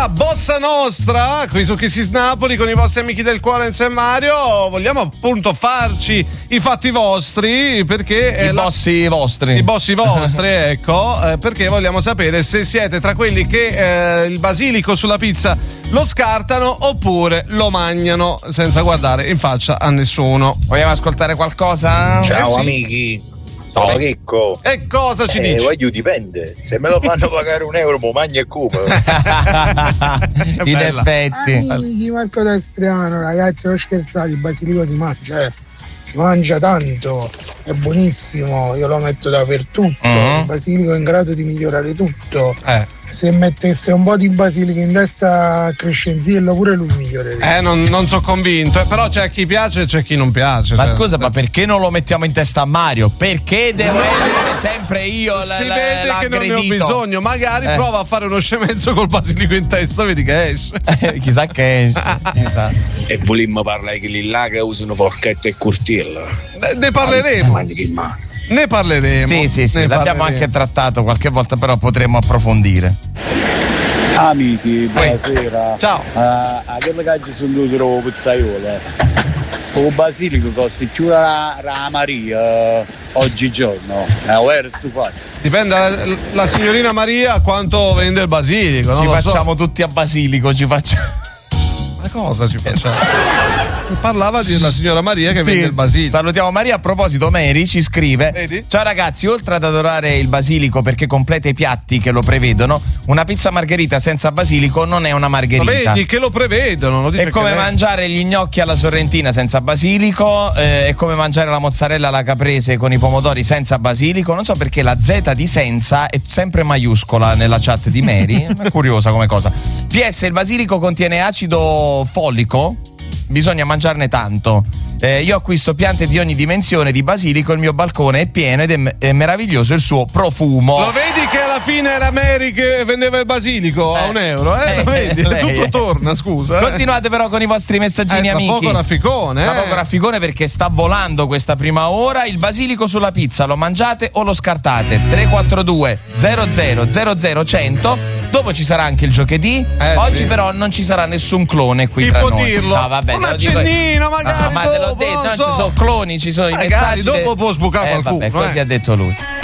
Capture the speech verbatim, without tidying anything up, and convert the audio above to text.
della Bossa Nostra qui su Kiss Kiss Napoli con i vostri amici del cuore insieme a Mario. Vogliamo appunto farci i fatti vostri, perché i bossi la... vostri i bossi vostri ecco, eh, perché vogliamo sapere se siete tra quelli che eh, il basilico sulla pizza lo scartano oppure lo mangiano senza guardare in faccia a nessuno. Vogliamo ascoltare qualcosa? Ciao Eh sì. amici, sono Checco. E cosa ci eh, dici? Voglio dipende, se me lo fanno pagare un euro mo magno e come. In Bella. effetti Amici, Marco D'Astriano, ragazzi, non scherzate, il basilico si mangia, eh. Si mangia tanto, è buonissimo, io lo metto dappertutto, Mm. il basilico è in grado di migliorare tutto. Eh. Se metteste un po' di basilico in testa a Crescenziello pure lui migliorerebbe. Eh, non, non sono convinto, eh, però c'è a chi piace e c'è a chi non piace. Ma cioè, scusa, se- ma perché non lo mettiamo in testa a Mario? Perché devo essere sempre io la, si la- vede che non ne ho l'aggredito? bisogno, magari Eh. prova a fare uno scemezzo col basilico in testa, vedi che esce. Eh, Chissà che chissà. E volimmo parlare che lì là che usano forchetta e curtiello. Ne- ne parleremo. Ne parleremo. Sì, sì, sì, ne l'abbiamo parleremo. anche trattato qualche volta, però potremmo approfondire. Amici, buonasera. Ciao. A uh, che caggi sono due trovo pizzaiole? O basilico costa più la, la Maria uh, oggigiorno. Eh, where sto fatto? Dipende la, la signorina Maria quanto vende il basilico. Non Ci lo so. facciamo tutti a basilico, ci facciamo. Ma cosa ci facciamo? Parlava della signora Maria che Sì, vende il basilico. Salutiamo Maria. A proposito, Mary ci scrive: Vedi? ciao ragazzi, oltre ad adorare il basilico perché completa i piatti che lo prevedono, una pizza margherita senza basilico non è una Ma margherita. vedi che lo prevedono. Lo dice È come che lei- mangiare gli gnocchi alla sorrentina senza basilico, eh, è come mangiare la mozzarella alla caprese con i pomodori senza basilico. Non so perché la Z di senza è sempre maiuscola nella chat di Mary. È curiosa come cosa. P S, il basilico contiene acido folico, bisogna mangiarne tanto. Eh, io acquisto piante di ogni dimensione di basilico, il mio balcone è pieno ed è, me- è meraviglioso il suo profumo. Lo vedi che alla fine era Mary che vendeva il basilico a Eh. un euro? Eh, Eh, lo vedi? lei- Tutto torna, scusa. eh. Continuate però con i vostri messaggini, Eh, tra amici. poco rafficone, Tra eh. poco rafficone perché sta volando questa prima ora. Il basilico sulla pizza lo mangiate o lo scartate? tre quattro due zero zero zero zero cento. Dopo ci sarà anche il giovedì. Eh, Oggi sì. però non ci sarà nessun clone qui Chi tra può noi. dirlo? No, vabbè, Un te lo dico io. accennino, magari Ah, ma te l'ho dopo, detto, non no, so. ci sono cloni, ci sono i Magari messaggi. dopo de- può sbucare eh, qualcuno, Vabbè, così eh. ha detto lui.